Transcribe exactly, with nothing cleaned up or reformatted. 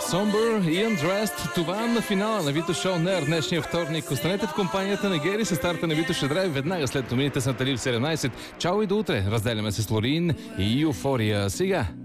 Somber и Undressed. Това на финала на Вито Шоу на днешния вторник. Останете в компанията на Гери с старта на Вито Шедрайв веднага след новините с Натали в седемнайсет. Чао и до утре. Разделяме се с Лорин и Юфория. Сега